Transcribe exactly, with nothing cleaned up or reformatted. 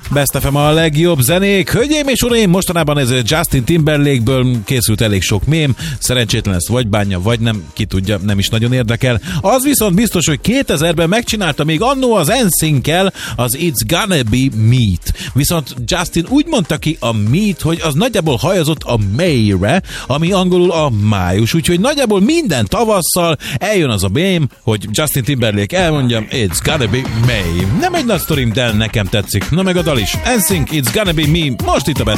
Best ef em a legjobb zenék. Hölgyeim és uraim, mostanában ez Justin Timberlake-ből készült elég sok mém. Szerencsétlen ezt vagy bánja, vagy nem, ki tudja, nem is nagyon érdekel. Az viszont biztos, hogy kétezerben megcsinálta még annó az en sync-kel az It's Gonna Be Meat. Viszont Justin úgy mondta ki a meat, hogy az nagyjából hajazott a May-re, ami angolul a május. Úgyhogy nagyjából minden tavasszal eljön az a mém, hogy Justin Timberlake elmondja, It's Gonna Be May. Nem egy nagy sztorim, de nekem tetszik. Na meg a dal is. en sync, It's Gonna Be Me. Most itt a Best